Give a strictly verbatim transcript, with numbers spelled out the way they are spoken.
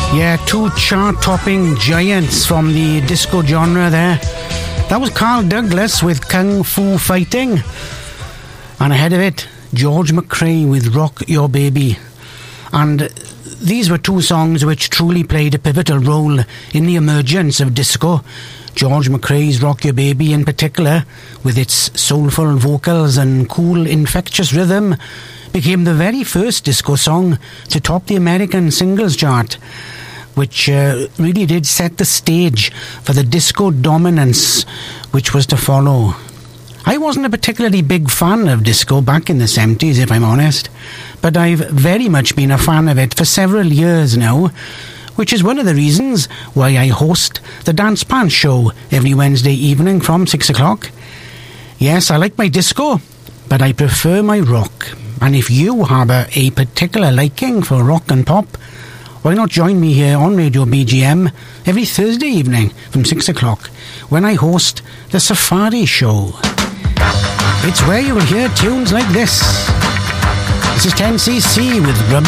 Yeah, two chart-topping giants from the disco genre there. That was Carl Douglas with Kung Fu Fighting. And ahead of it, George McRae with Rock Your Baby. And these were two songs which truly played a pivotal role in the emergence of disco. George McRae's Rock Your Baby in particular, with its soulful vocals and cool, infectious rhythm, became the very first disco song to top the American singles chart, which uh, really did set the stage for the disco dominance which was to follow. I wasn't a particularly big fan of disco back in the seventies, if I'm honest, but I've very much been a fan of it for several years now, which is one of the reasons why I host the Dance Pants Show every Wednesday evening from six o'clock. Yes, I like my disco, but I prefer my rock. And if you harbour a particular liking for rock and pop, why not join me here on Radio B G M every Thursday evening from six o'clock when I host the Safari Show. It's where you will hear tunes like this. This is ten C C with Rubber